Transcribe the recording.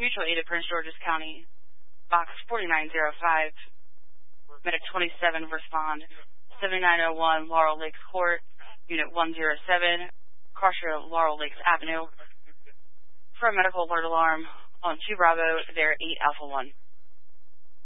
Mutual Aid of Prince George's County, Box 4905, Medic 27, respond. 7901 Laurel Lakes Court, Unit 107, Crusher, Laurel Lakes Avenue. For a medical alert alarm on 2 Bravo, there 8 Alpha 1.